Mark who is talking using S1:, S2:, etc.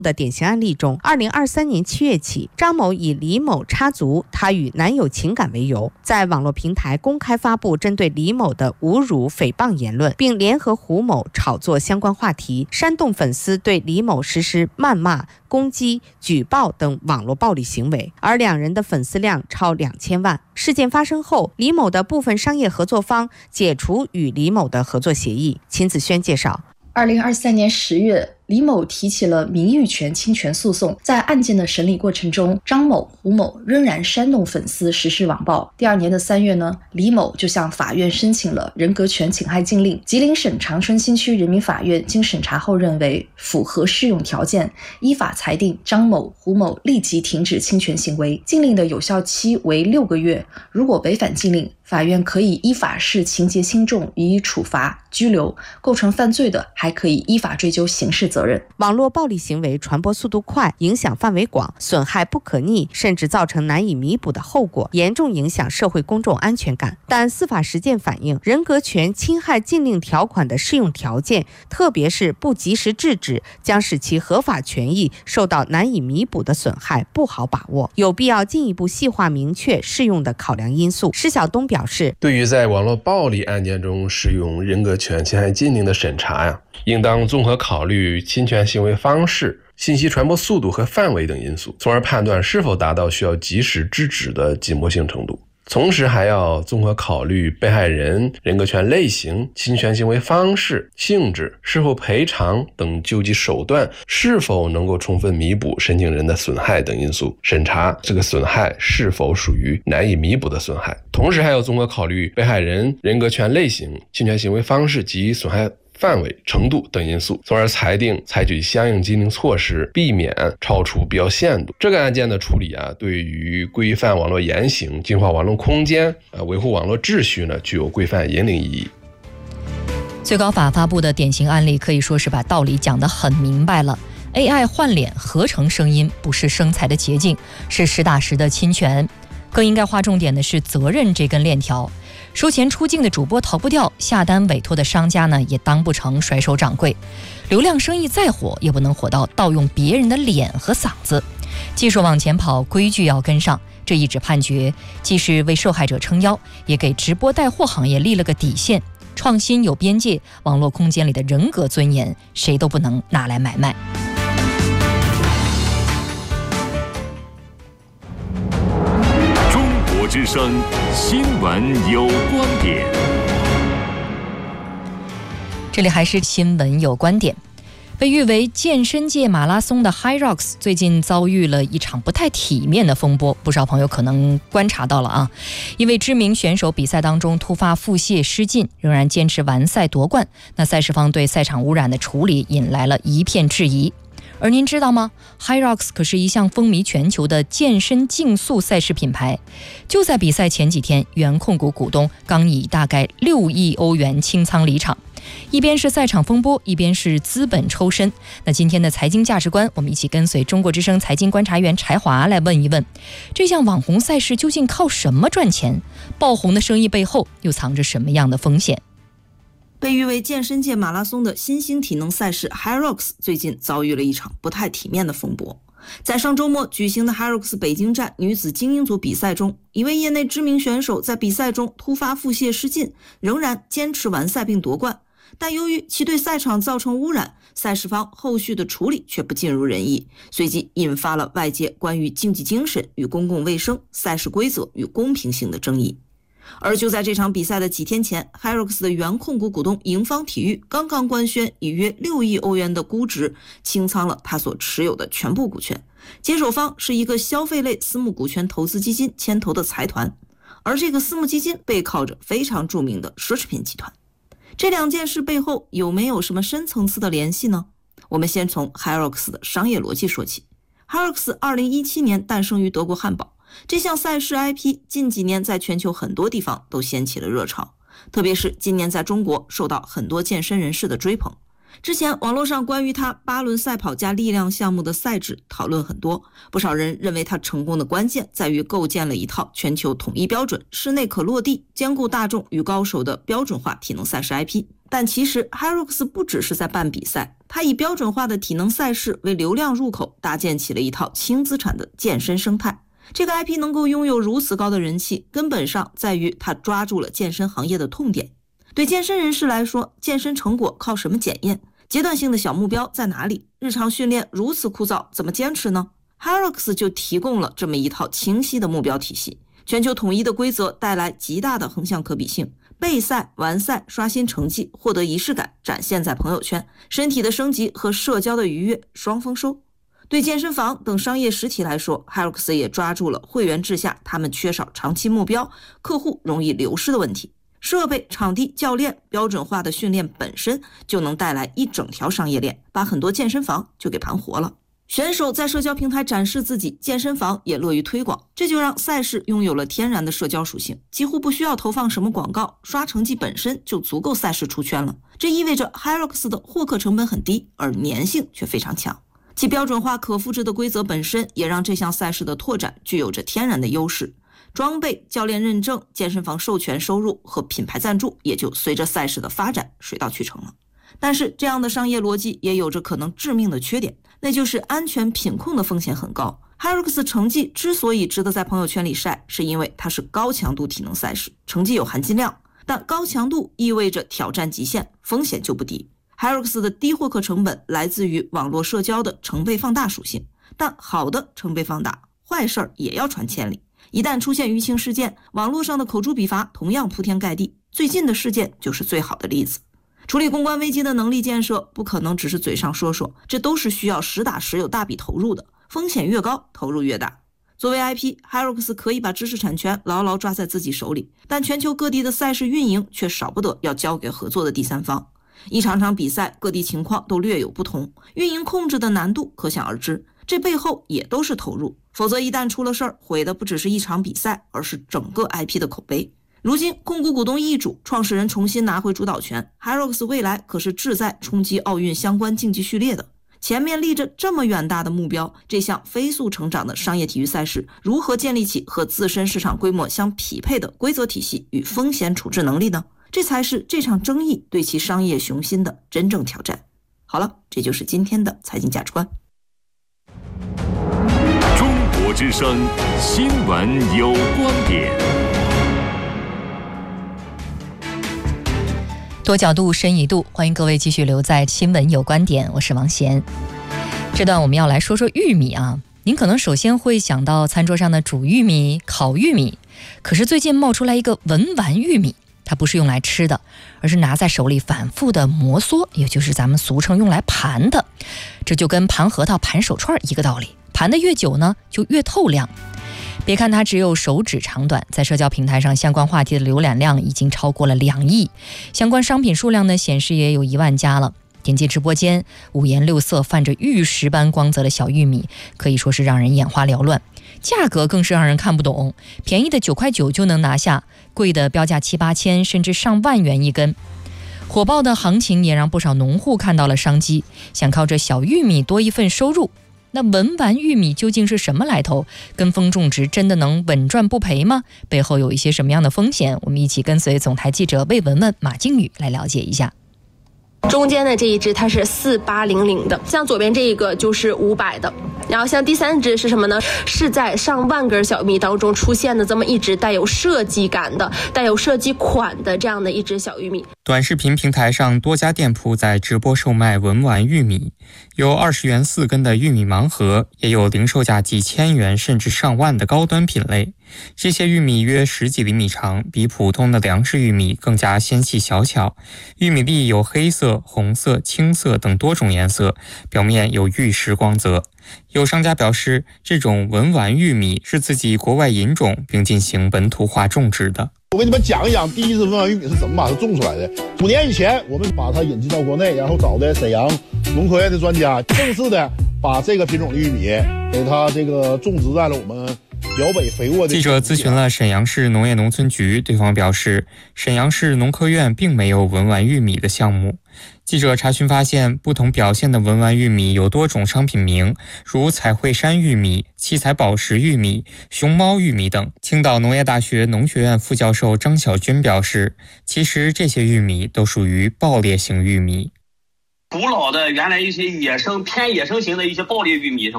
S1: 的典型案例中，2023年7月起，张某以李某插足他与男友情感为由，在网络平台公开发布针对李某的侮辱诽谤言论，并联合胡某炒作相关话题，煽动粉丝对李某实施谩骂、攻击、举报等网络暴力行为，而两人的粉丝量超2000万。事件发生后，李某的部分商业合作方解除与李某的合作协议。秦子轩介绍
S2: ，2023年10月，李某提起了名誉权侵权诉讼。在案件的审理过程中，张某、胡某仍然煽动粉丝实施网暴。第二年的3月呢，李某就向法院申请了人格权侵害禁令。吉林省长春新区人民法院经审查后认为符合适用条件，依法裁定张某、胡某立即停止侵权行为。禁令的有效期为6个月，如果违反禁令，法院可以依法视情节轻重予以处罚、拘留，构成犯罪的还可以依法追究刑事责任。
S1: 网络暴力行为传播速度快，影响范围广，损害不可逆，甚至造成难以弥补的后果，严重影响社会公众安全感。但司法实践反映，人格权侵害禁令条款的适用条件，特别是不及时制止，将使其合法权益受到难以弥补的损害，不好把握，有必要进一步细化明确适用的考量因素。施晓东表示，
S3: 对于在网络暴力案件中适用人格权侵害禁令的审查应当综合考虑侵权行为方式、信息传播速度和范围等因素，从而判断是否达到需要及时制止的紧迫性程度。同时还要综合考虑被害人、人格权类型、侵权行为方式、性质、是否赔偿等救济手段是否能够充分弥补申请人的损害等因素，审查这个损害是否属于难以弥补的损害。同时还要综合考虑被害人、人格权类型、侵权行为方式及损害范围、程度等因素，从而裁定采取相应禁令措施，避免超出必要限度。这个案件的处理对于规范网络言行、净化网络空间、维护网络秩序具有规范引领意义。
S4: 最高法发布的典型案例可以说是把道理讲得很明白了。AI 换脸合成声音不是生财的捷径，是实打实的侵权。更应该划重点的是责任这根链条。收钱出镜的主播逃不掉，下单委托的商家呢也当不成甩手掌柜。流量生意再火，也不能火到盗用别人的脸和嗓子。技术往前跑，规矩要跟上。这一纸判决既是为受害者撑腰，也给直播带货行业立了个底线。创新有边界，网络空间里的人格尊严，谁都不能拿来买卖。
S5: 之声新闻有观点，
S4: 这里还是新闻有观点。被誉为健身界马拉松的 HYROX 最近遭遇了一场不太体面的风波，不少朋友可能观察到了一位知名选手比赛当中突发腹泻失禁，仍然坚持完赛夺冠，那赛事方对赛场污染的处理引来了一片质疑。而您知道吗？ HYROX 可是一项风靡全球的健身竞速赛事品牌。就在比赛前几天，原控股股东刚以大概6亿欧元清仓离场。一边是赛场风波，一边是资本抽身。那今天的财经价值观，我们一起跟随中国之声财经观察员柴华来问一问，这项网红赛事究竟靠什么赚钱？爆红的生意背后又藏着什么样的风险？
S6: 被誉为健身界马拉松的新兴体能赛事 HYROX 最近遭遇了一场不太体面的风波。在上周末举行的 HYROX 北京站女子精英组比赛中，一位业内知名选手在比赛中突发腹泻失禁，仍然坚持完赛并夺冠。但由于其对赛场造成污染，赛事方后续的处理却不尽如人意，随即引发了外界关于竞技精神与公共卫生、赛事规则与公平性的争议。而就在这场比赛的几天前， HYROX 的原控股股东盈方体育刚刚官宣以约6亿欧元的估值清仓了他所持有的全部股权，接手方是一个消费类私募股权投资基金牵头的财团，而这个私募基金背靠着非常著名的奢侈品集团。这两件事背后有没有什么深层次的联系呢？我们先从 HYROX 的商业逻辑说起。 HYROX 2017年诞生于德国汉堡，这项赛事 IP 近几年在全球很多地方都掀起了热潮，特别是今年在中国受到很多健身人士的追捧。之前网络上关于他8轮赛跑加力量项目的赛制讨论很多，不少人认为他成功的关键在于构建了一套全球统一标准、室内可落地、兼顾大众与高手的标准化体能赛事 IP。 但其实 HYROX 不只是在办比赛，它以标准化的体能赛事为流量入口，搭建起了一套轻资产的健身生态。这个 IP 能够拥有如此高的人气，根本上在于它抓住了健身行业的痛点。对健身人士来说，健身成果靠什么检验？阶段性的小目标在哪里？日常训练如此枯燥，怎么坚持呢？ HYROX 就提供了这么一套清晰的目标体系，全球统一的规则带来极大的横向可比性，备赛、完赛、刷新成绩、获得仪式感，展现在朋友圈，身体的升级和社交的愉悦双丰收。对健身房等商业实体来说， HYROX 也抓住了会员制下他们缺少长期目标、客户容易流失的问题。设备、场地、教练，标准化的训练本身就能带来一整条商业链，把很多健身房就给盘活了。选手在社交平台展示自己，健身房也乐于推广，这就让赛事拥有了天然的社交属性，几乎不需要投放什么广告，刷成绩本身就足够赛事出圈了。这意味着 HYROX 的获客成本很低，而粘性却非常强。其标准化可复制的规则本身也让这项赛事的拓展具有着天然的优势。装备、教练认证、健身房授权收入和品牌赞助也就随着赛事的发展水到渠成了。但是这样的商业逻辑也有着可能致命的缺点，那就是安全品控的风险很高。 HYROX 成绩之所以值得在朋友圈里晒，是因为它是高强度体能赛事，成绩有含金量，但高强度意味着挑战极限，风险就不低。 HYROX 的低获客成本来自于网络社交的成倍放大属性，但好的成倍放大，坏事儿也要传千里。一旦出现舆情事件，网络上的口诛笔伐同样铺天盖地，最近的事件就是最好的例子。处理公关危机的能力建设不可能只是嘴上说说，这都是需要实打实有大笔投入的，风险越高，投入越大。作为 IP， HYROX 可以把知识产权牢牢抓在自己手里，但全球各地的赛事运营却少不得要交给合作的第三方。一场场比赛，各地情况都略有不同，运营控制的难度可想而知，这背后也都是投入，否则一旦出了事儿，毁的不只是一场比赛，而是整个 IP 的口碑。如今控股股东易主，创始人重新拿回主导权， HYROX 未来可是志在冲击奥运相关竞技序列的，前面立着这么远大的目标，这项飞速成长的商业体育赛事如何建立起和自身市场规模相匹配的规则体系与风险处置能力呢？这才是这场争议对其商业雄心的真正挑战。好了，这就是今天的财经价值观。
S5: 中国之声，新闻有观点。
S4: 多角度，深一度，欢迎各位继续留在新闻有观点，我是王贤。这段我们要来说说玉米啊，您可能首先会想到餐桌上的煮玉米、烤玉米，可是最近冒出来一个文玩玉米，它不是用来吃的，而是拿在手里反复的摩挲，也就是咱们俗称用来盘的。这就跟盘核桃、盘手串一个道理，盘的越久呢，就越透亮。别看它只有手指长短，在社交平台上相关话题的浏览量已经超过了2亿，相关商品数量呢显示也有1万家了。点击直播间，五颜六色、泛着玉石般光泽的小玉米，可以说是让人眼花缭乱。价格更是让人看不懂，便宜的9块9就能拿下，贵的标价7、8千，甚至上万元一根。火爆的行情也让不少农户看到了商机，想靠着小玉米多一份收入。那文玩玉米究竟是什么来头？跟风种植真的能稳赚不赔吗？背后有一些什么样的风险？我们一起跟随总台记者魏文文、马靖宇来了解一下。
S7: 中间的这一只它是4800的，像左边这一个就是500的，然后像第三只是什么呢？是在上万根小玉米当中出现的这么一只带有设计感的、带有设计款的这样的一只小玉米。
S8: 短视频平台上多家店铺在直播售卖文玩玉米，有20元4根的玉米盲盒，也有零售价几千元甚至上万的高端品类。这些玉米约10几厘米长，比普通的粮食玉米更加纤细小巧。玉米粒有黑色、红色、青色等多种颜色，表面有玉石光泽。有商家表示，这种文玩玉米是自己国外引种并进行本土化种植的。
S9: 我给你们讲一讲第一只文玩玉米是怎么把它种出来的。5年以前，我们把它引进到国内，然后找的沈阳农科院的专家，正式的把这个品种的玉米给它这个种植在了我们辽北肥沃的。
S8: 记者咨询了沈阳市农业农村局，对方表示，沈阳市农科院并没有文玩玉米的项目。记者查询发现，不同表现的文玩玉米有多种商品名，如彩绘山玉米、七彩宝石玉米、熊猫玉米等。青岛农业大学农学院副教授张小军表示，其实这些玉米都属于爆裂型玉米。
S10: 古老的原来一些偏野生型的一些爆裂玉米，